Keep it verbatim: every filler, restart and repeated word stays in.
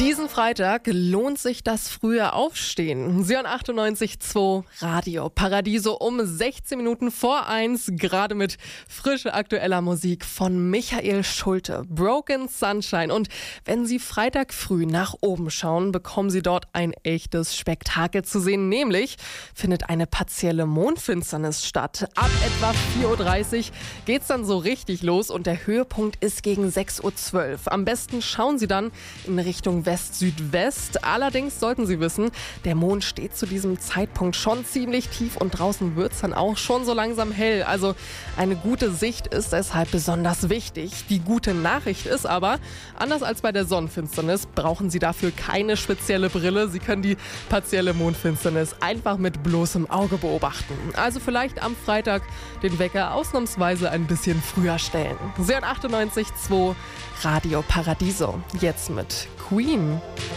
Diesen Freitag lohnt sich das frühe Aufstehen. Sie hören achtundneunzig Komma zwei Radio Paradiso um sechzehn Minuten vor eins, gerade mit frischer aktueller Musik von Michael Schulte, Broken Sunshine. Und wenn Sie Freitag früh nach oben schauen, bekommen Sie dort ein echtes Spektakel zu sehen. Nämlich findet eine partielle Mondfinsternis statt. Ab etwa vier Uhr dreißig geht's dann so richtig los und der Höhepunkt ist gegen sechs Uhr zwölf. Am besten schauen Sie dann in Richtung West-Südwest. Allerdings sollten Sie wissen, der Mond steht zu diesem Zeitpunkt schon ziemlich tief und draußen wird es dann auch schon so langsam hell. Also eine gute Sicht ist deshalb besonders wichtig. Die gute Nachricht ist aber, anders als bei der Sonnenfinsternis brauchen Sie dafür keine spezielle Brille. Sie können die partielle Mondfinsternis einfach mit bloßem Auge beobachten. Also vielleicht am Freitag den Wecker ausnahmsweise ein bisschen früher stellen. Sie hören achtundneunzig Komma zwei Radio Paradiso. Jetzt mit Queen.